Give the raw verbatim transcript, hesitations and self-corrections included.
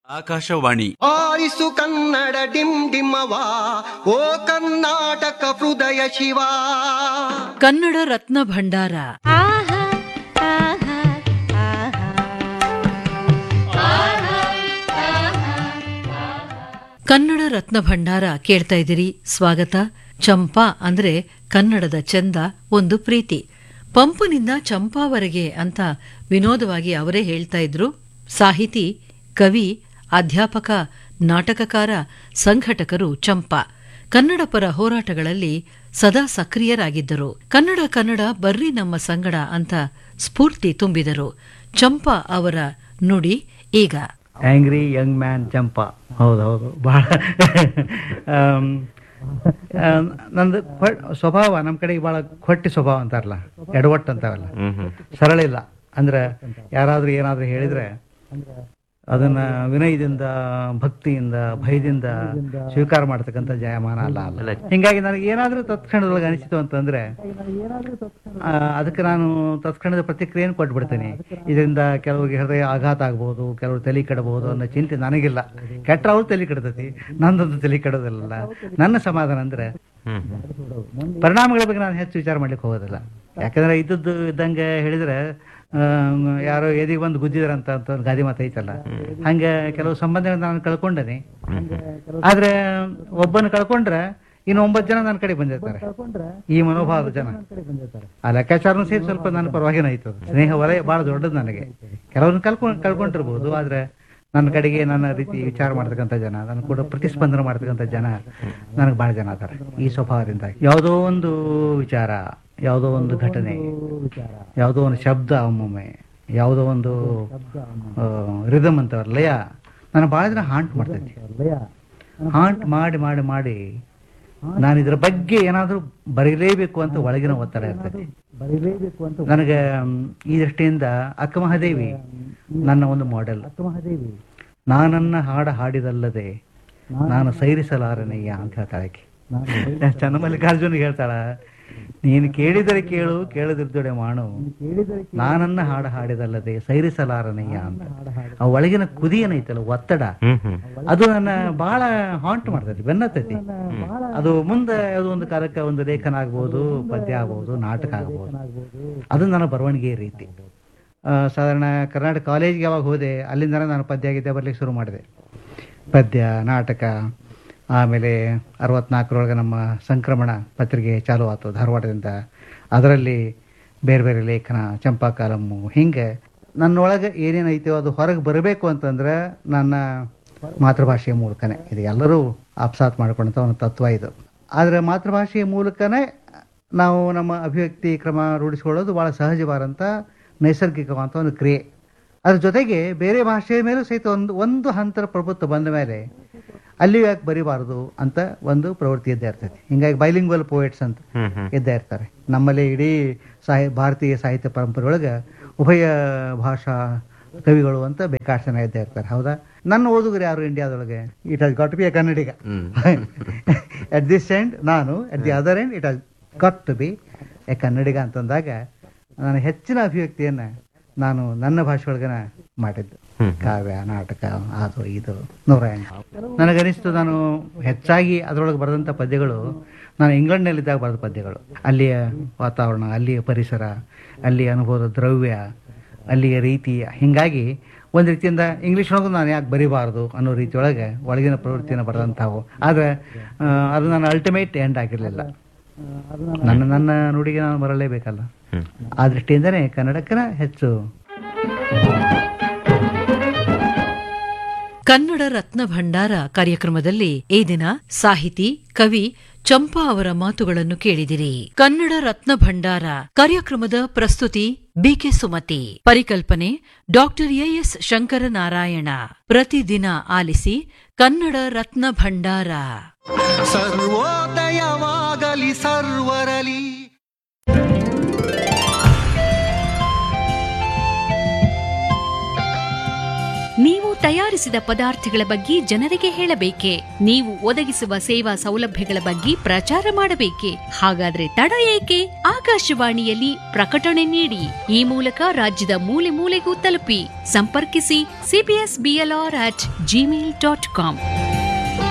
Akashvani ಆರಿಸು Kannada dim ಡಿಮ್ಮವ ಓ ಕರ್ನಾಟಕ ಹೃದಯ ಶಿವ. ಕನ್ನಡ ರತ್ನ ಭಂಡಾರ. ಆಹಾ ಆಹಾ ಕನ್ನಡ ರತ್ನ ಭಂಡಾರ ಕೇಳ್ತಾ ಇದ್ದೀರಿ. ಸ್ವಾಗತ. ಚಂಪಾ ಅಂದ್ರೆ ಕನ್ನಡದ ಚಂದ, ಒಂದು ಪ್ರೀತಿ. ಪಂಪನಿಂದ ಚಂಪಾವರೆಗೆ ಅಂತ ವಿನೋದವಾಗಿ ಅವರೇ ಹೇಳ್ತಾ ಇದ್ರು. ಸಾಹಿತಿ, ಕವಿ, ಅಧ್ಯಾಪಕ, ನಾಟಕಕಾರ, ಸಂಘಟಕರು ಚಂಪಾ. ಕನ್ನಡ ಪರ ಹೋರಾಟಗಳಲ್ಲಿ ಸದಾ ಸಕ್ರಿಯರಾಗಿದ್ದರು. ಕನ್ನಡ ಕನ್ನಡ ಬರ್ರಿ ನಮ್ಮ ಸಂಗಡ ಅಂತ ಸ್ಫೂರ್ತಿ ತುಂಬಿದರು. ಚಂಪಾ ಅವರ ನುಡಿ ಈಗ. ಆಂಗ್ರಿ ಯಂಗ್ ಮ್ಯಾನ್ ಚಂಪಾ. ಹೌದೌದು, ಬಹಳ ನಂದು ಸ್ವಭಾವ ನಮ್ಮ ಕಡೆಗೆ ಬಹಳ ಕೊಟ್ಟಿ ಸ್ವಭಾವ ಅಂತಾರಲ್ಲ, ಎಡವಟ್ಟು ಅಂತಾರಲ್ಲ, ಸರಳ ಇಲ್ಲ. ಅಂದ್ರೆ ಯಾರಾದ್ರೂ ಏನಾದ್ರೂ ಹೇಳಿದ್ರೆ ಅದನ್ನ ವಿನಯದಿಂದ, ಭಕ್ತಿಯಿಂದ, ಭಯದಿಂದ ಸ್ವೀಕಾರ ಮಾಡ್ತಕ್ಕಂಥ ಜಯಮಾನ ಅಲ್ಲ ಅಲ್ಲ ಹಿಂಗಾಗಿ ನನಗೆ ಏನಾದ್ರೂ ತತ್ಕ್ಷಣದೊಳಗೆ ಅನಿಸಿತು ಅಂತಂದ್ರೆ ಅದಕ್ಕೆ ನಾನು ತತ್ಕ್ಷಣದ ಪ್ರತಿಕ್ರಿಯೆಯನ್ನು ಕೊಟ್ಬಿಡ್ತೇನೆ. ಇದರಿಂದ ಕೆಲವರಿಗೆ ಹೃದಯ ಆಘಾತ ಆಗ್ಬೋದು, ಕೆಲವರು ತಲೆ ಕೆಡಬಹುದು ಅನ್ನೋ ಚಿಂತೆ ನನಗಿಲ್ಲ. ಕೆಟ್ಟ ಅವ್ರು ತಲೆ ಕೆಡತೈತಿ, ನಂದೊಂದು ತಲೆ ಕೆಡೋದಿಲ್ಲ. ನನ್ನ ಸಮಾಧಾನ ಅಂದ್ರೆ ಪರಿಣಾಮಗಳ ಬಗ್ಗೆ ನಾನು ಹೆಚ್ಚು ವಿಚಾರ ಮಾಡ್ಲಿಕ್ಕೆ ಹೋಗೋದಿಲ್ಲ. ಯಾಕಂದ್ರೆ ಇದ್ದದ್ದು ಇದ್ದಂಗೆ ಹೇಳಿದ್ರೆ ಯಾರೋ ಎದಿಗೆ ಬಂದು ಗುದ್ದಿದಾರಂತ ಅಂತ ಒಂದು ಗಾದಿ ಮಾತು ಐತಲ್ಲ, ಹಂಗೆ ಕೆಲವು ಸಂಬಂಧಗಳನ್ನ ನಾನು ಕಳ್ಕೊಂಡೇನೆ. ಆದ್ರೆ ಒಬ್ಬನ ಕಳ್ಕೊಂಡ್ರೆ ಇನ್ನು ಒಂಬತ್ತು ಜನ ನನ್ನ ಕಡೆ ಬಂದಿರ್ತಾರೆ. ಈ ಮನೋಭಾವದ ಜನ ಆ ಲೆಕ್ಕಾಚಾರನು ಸೇರಿ ಸ್ವಲ್ಪ ನನ್ನ ಪರವಾಗಿನ ಆಯ್ತು. ಸ್ನೇಹ ವಲಯ ಬಹಳ ದೊಡ್ಡದು ನನಗೆ. ಕೆಲವ್ರನ್ನ ಕಳ್ಕೊಂಡ್ ಕಳ್ಕೊಂಡಿರ್ಬೋದು, ಆದ್ರೆ ನನ್ನ ಕಡೆಗೆ ನನ್ನ ರೀತಿ ವಿಚಾರ ಮಾಡ್ತಕ್ಕಂಥ ಜನ, ನನ್ನ ಕೂಡ ಪ್ರತಿಸ್ಪಂದನೆ ಮಾಡ್ತಕ್ಕಂಥ ಜನ ನನಗೆ ಬಹಳ ಜನ ಅದಾರೆ. ಈ ಸ್ವಭಾವದಿಂದ ಯಾವುದೋ ಒಂದು ವಿಚಾರ, ಯಾವುದೋ ಒಂದು ಘಟನೆ, ಯಾವುದೋ ಒಂದು ಶಬ್ದ, ಒಮ್ಮೊಮ್ಮೆ ಯಾವುದೋ ಒಂದು ರಿದಮ್ ಅಂತ ಲಯ ನಾನು ಬಹಳ ದಿನ ಹಾಂಟ್ ಮಾಡ್ತೈತಿ. ಹಾಂಟ್ ಮಾಡಿ ಮಾಡಿ ಮಾಡಿ ನಾನು ಇದರ ಬಗ್ಗೆ ಏನಾದ್ರೂ ಬರೀಲೇಬೇಕು ಅಂತ ಒಳಗಿನ ಒತ್ತಡ ಇರ್ತೈತಿ ನನಗೆ. ಈ ದೃಷ್ಟಿಯಿಂದ ಅಕ್ಕ ಮಹಾದೇವಿ ನನ್ನ ಒಂದು ಮಾಡೆಲ್. ನಾನನ್ನ ಹಾಡ ಹಾಡಿದಲ್ಲದೆ ನಾನು ಸೈರಿಸಲಾರನಯ್ಯ ಅಂತ ಹೇಳ್ತಾಳೆ. ಚನ್ನಮಲ್ಲಿಕಾರ್ಜುನ್ ಹೇಳ್ತಾಳ, ನೀನು ಕೇಳಿದರೆ ಕೇಳು, ಕೇಳದಿರ್ದೊಡೆ ಮಾಡು, ನಾನನ್ನ ಹಾಡ ಹಾಡಿದಲ್ಲದೆ ಸೈರಿಸಲಾರನಯ್ಯ ಅಂತ. ಆ ಒಳಗಿನ ಕುದಿ ಏನೈತಲ್ಲ, ಒತ್ತಡ, ಅದು ನನ್ನ ಬಹಳ ಹಾಂಟ್ ಮಾಡ್ತೈತಿ, ಬೆನ್ನತ್ತೈತಿ. ಅದು ಮುಂದೆ ಅದು ಒಂದು ಕಾಲಕ್ಕೆ ಒಂದು ಲೇಖನ ಆಗ್ಬೋದು, ಪದ್ಯ ಆಗ್ಬೋದು, ನಾಟಕ ಆಗ್ಬೋದು. ಅದು ನನ್ನ ಬರವಣಿಗೆ ರೀತಿ. ಸಾಧಾರಣ ಕರ್ನಾಟಕ ಕಾಲೇಜ್ಗೆ ಯಾವಾಗ ಹೋದೆ, ಅಲ್ಲಿಂದ ನಾನು ಪದ್ಯ ಗೀತೆ ಬರ್ಲಿಕ್ಕೆ ಶುರು ಮಾಡಿದೆ. ಪದ್ಯ, ನಾಟಕ. ಆಮೇಲೆ ಅರವತ್ನಾಲ್ಕರೊಳಗೆ ನಮ್ಮ ಸಂಕ್ರಮಣ ಪತ್ರಿಕೆ ಚಾಲು ಆಯ್ತು ಧಾರವಾಡದಿಂದ. ಅದರಲ್ಲಿ ಬೇರೆ ಬೇರೆ ಲೇಖನ, ಚಂಪಾ ಕಾಲಮ್ಮು, ಹಿಂಗೆ ನನ್ನೊಳಗೆ ಏನೇನೈತೋ ಅದು ಹೊರಗೆ ಬರಬೇಕು ಅಂತಂದ್ರೆ ನನ್ನ ಮಾತೃಭಾಷೆಯ ಮೂಲಕನೇ. ಇದು ಎಲ್ಲರೂ ಆಪ್ಸಾತ್ ಮಾಡ್ಕೊಂಡಂಥ ಒಂದು ತತ್ವ ಇದು. ಆದರೆ ಮಾತೃಭಾಷೆಯ ಮೂಲಕನೇ ನಾವು ನಮ್ಮ ಅಭಿವ್ಯಕ್ತಿ ಕ್ರಮ ರೂಢಿಸ್ಕೊಳ್ಳೋದು ಭಾಳ ಸಹಜವಾದಂಥ ನೈಸರ್ಗಿಕವಂತ ಒಂದು ಕ್ರಿಯೆ. ಅದ್ರ ಜೊತೆಗೆ ಬೇರೆ ಭಾಷೆಯ ಮೇಲೂ ಸಹಿತ ಒಂದು ಒಂದು ಹಂತರ ಪ್ರಭುತ್ವ ಬಂದ ಮೇಲೆ ಅಲ್ಲಿ ಯಾಕೆ ಬರಿಬಾರದು ಅಂತ ಒಂದು ಪ್ರವೃತ್ತಿ ಇದ್ದೇ ಇರ್ತೈತಿ. ಹಿಂಗಾಗಿ ಬೈಲಿಂಗ್ವಲ್ ಪೋಯೆಟ್ಸ್ ಅಂತ ಇದ್ದೇ ಇರ್ತಾರೆ ನಮ್ಮಲ್ಲಿ. ಇಡೀ ಸಾಹಿ ಭಾರತೀಯ ಸಾಹಿತ್ಯ ಪರಂಪರೆ ಒಳಗೆ ಉಭಯ ಭಾಷಾ ಕವಿಗಳು ಅಂತ ಬೇಕಾಷ್ಟು ಜನ ಇದ್ದೇ ಇರ್ತಾರೆ. ಹೌದಾ? ನನ್ನ ಓದುಗರು ಯಾರು ಇಂಡಿಯಾದೊಳಗೆ? It has got to B A Kannadiga. At this end ನಾನು, at the other end it has got to B A ಕನ್ನಡಿಗ ಅಂತಂದಾಗ ನಾನು ಹೆಚ್ಚಿನ ಅಭಿವ್ಯಕ್ತಿಯನ್ನ ನಾನು ನನ್ನ ಭಾಷೆ ಒಳಗನ ಮಾಡಿದ್ದು. ಕಾವ್ಯ, ನಾಟಕ, ಅದು ಇದು ನೂರ ಎಂಟು. ನನಗನಿಸ್ತು ನಾನು ಹೆಚ್ಚಾಗಿ ಅದರೊಳಗೆ ಬರೆದಂಥ ಪದ್ಯಗಳು ನಾನು ಇಂಗ್ಲೆಂಡ್ನಲ್ಲಿದ್ದಾಗ ಬರೆದ ಪದ್ಯಗಳು. ಅಲ್ಲಿಯ ವಾತಾವರಣ, ಅಲ್ಲಿಯ ಪರಿಸರ, ಅಲ್ಲಿಯ ಅನುಭವದ ದ್ರವ್ಯ, ಅಲ್ಲಿಯ ರೀತಿ. ಹೀಗಾಗಿ ಒಂದು ರೀತಿಯಿಂದ ಇಂಗ್ಲೀಷ್ನೊಳಗೂ ನಾನು ಯಾಕೆ ಬರಿಬಾರ್ದು ಅನ್ನೋ ರೀತಿಯೊಳಗೆ ಒಳಗಿನ ಪ್ರವೃತ್ತಿಯನ್ನು ಬರೆದಂಥವು. ಆದರೆ ಅದು ನನ್ನ ಅಲ್ಟಿಮೇಟ್ ಎಂಡ್ ಆಗಿರಲಿಲ್ಲ. ನನ್ನ ನನ್ನ ನುಡಿಗೆ ನಾನು ಬರಲೇಬೇಕಲ್ಲ. ಆ ದೃಷ್ಟಿಯಿಂದನೇ ಕನ್ನಡಕ್ಕನ ಹೆಚ್ಚು. ಕನ್ನಡ ರತ್ನ ಭಂಡಾರ ಕಾರ್ಯಕ್ರಮದಲ್ಲಿ ಈ ದಿನ ಸಾಹಿತಿ, ಕವಿ ಚಂಪಾ ಅವರ ಮಾತುಗಳನ್ನು ಕೇಳಿದಿರಿ. ಕನ್ನಡ ರತ್ನ ಭಂಡಾರ ಕಾರ್ಯಕ್ರಮದ ಪ್ರಸ್ತುತಿ ಬಿಕೆ ಸುಮತಿ. ಪರಿಕಲ್ಪನೆ ಡಾಕ್ಟರ್ ಎಎಸ್ ಶಂಕರನಾರಾಯಣ. ಪ್ರತಿದಿನ ಆಲಿಸಿ ಕನ್ನಡ ರತ್ನ ಭಂಡಾರ. ಸರ್ವೋದಯವಾಗಲಿ ಸರ್ವರಲಿ. ನೀವು ತಯಾರಿಸಿದ ಪದಾರ್ಥಗಳ ಬಗ್ಗೆ ಜನರಿಗೆ ಹೇಳಬೇಕೆ? ನೀವು ಒದಗಿಸುವ ಸೇವಾ ಸೌಲಭ್ಯಗಳ ಬಗ್ಗೆ ಪ್ರಚಾರ ಮಾಡಬೇಕೆ? ಹಾಗಾದ್ರೆ ತಡ ಏಕೆ? ಆಕಾಶವಾಣಿಯಲ್ಲಿ ಪ್ರಕಟಣೆ ನೀಡಿ. ಈ ಮೂಲಕ ರಾಜ್ಯದ ಮೂಲೆ ಮೂಲೆಗೂ ತಲುಪಿ. ಸಂಪರ್ಕಿಸಿ CBS BLR at Gmail dot com.